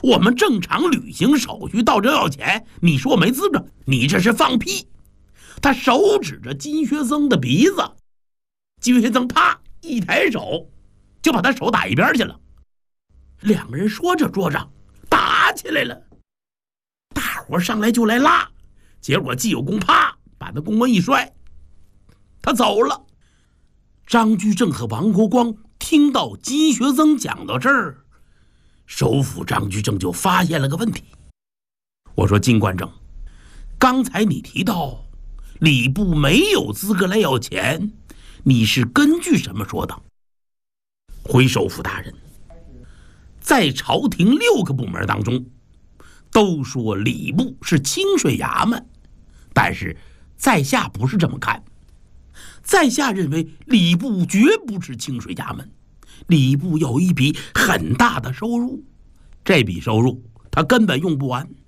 我们正常履行手续到这要钱，你说没资格，你这是放屁！他手指着金学增的鼻子，金学增啪一抬手，就把他手打一边去了。两个人说着说着打起来了，大伙上来就来拉，结果季有功啪把那公文一摔，他走了。张居正和王国光听到金学增讲到这儿，首辅张居正就发现了个问题。我说金观正，刚才你提到礼部没有资格来要钱，你是根据什么说的？回首辅大人，在朝廷6个部门当中，都说礼部是清水衙门，但是在下不是这么看。在下认为礼部绝不是清水衙门，礼部有一笔很大的收入，这笔收入他根本用不完。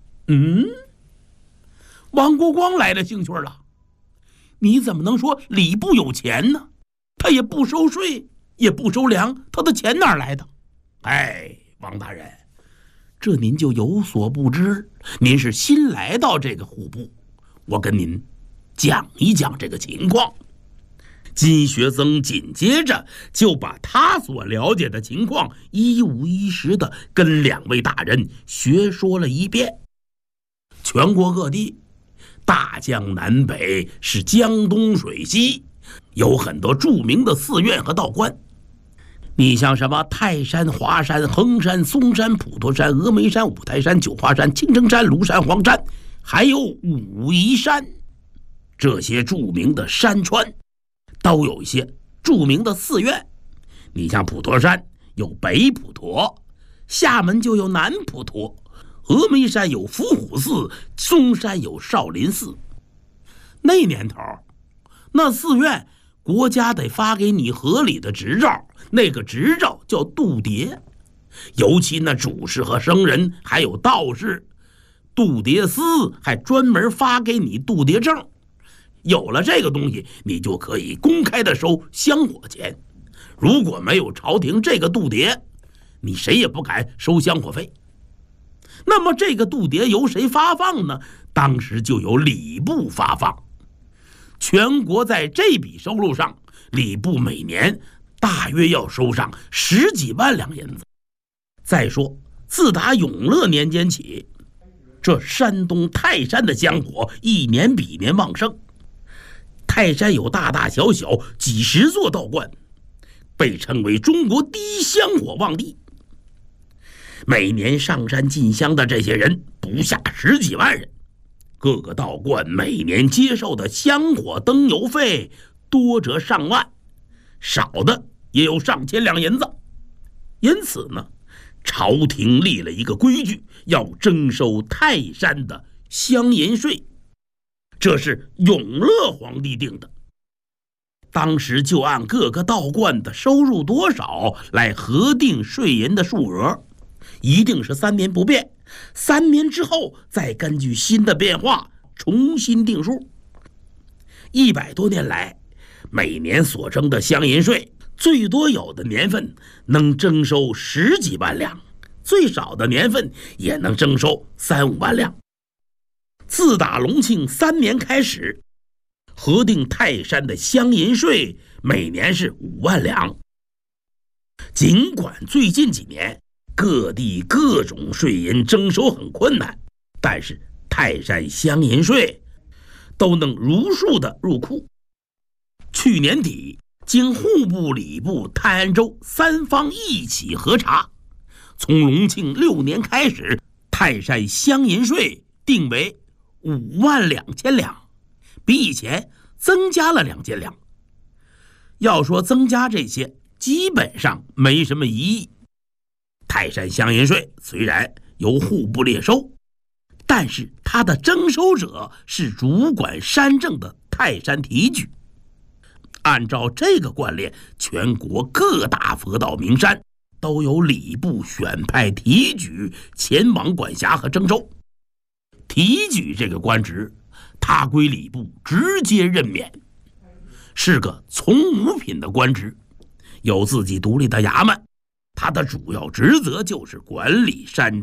王国光来了兴趣了，你怎么能说礼部有钱呢？他也不收税，也不收粮，他的钱哪儿来的？王大人，这您就有所不知，您是新来到这个户部，我跟您讲一讲这个情况。金学增紧接着就把他所了解的情况一五一十的跟2位大人学说了一遍。全国各地，大江南北是江东水西，有很多著名的寺院和道观。你像什么泰山、华山、衡山、嵩山、普陀山、峨眉山、五台山、九华山、青城山、庐山、黄山，还有武夷山，这些著名的山川都有一些著名的寺院。你像普陀山有北普陀，厦门就有南普陀，峨眉山有伏虎寺，嵩山有少林寺。那年头，那寺院国家得发给你合理的执照，那个执照叫度牒。尤其那主事和僧人还有道士，度牒司还专门发给你度牒证。有了这个东西，你就可以公开的收香火钱。如果没有朝廷这个度牒，你谁也不敢收香火费。那么这个度牒由谁发放呢？当时就由礼部发放。全国在这笔收入上，礼部每年大约要收上10几万两银子。再说，自打永乐年间起，这山东泰山的香火一年比一年旺盛。泰山有大大小小几十座道观，被称为中国第一香火旺地。每年上山进香的这些人不下10几万人，各个道观每年接受的香火灯油费多则上万，少的也有上千两银子。因此呢，朝廷立了一个规矩，要征收泰山的香银税，这是永乐皇帝定的。当时就按各个道观的收入多少来核定税银的数额，一定是3年不变，3年之后再根据新的变化重新定数。100多年来，每年所征的香银税，最多有的年份能征收10几万两，最少的年份也能征收3、5万两。自打隆庆3年开始，核定泰山的香银税每年是5万两。尽管最近几年各地各种税银征收很困难，但是泰山香银税都能如数的入库。去年底，经户部、礼部、泰安州3方一起核查，从隆庆6年开始，泰山香银税定为5万2千两，比以前增加了2千两。要说增加这些，基本上没什么疑义。泰山香银税虽然由户部列收，但是它的征收者是主管山政的泰山提举。按照这个惯例，全国各大佛道名山都由礼部选派提举前往管辖和征收。提举这个官职，他归礼部直接任免，是个从五品的官职，有自己独立的衙门。他的主要职责就是管理山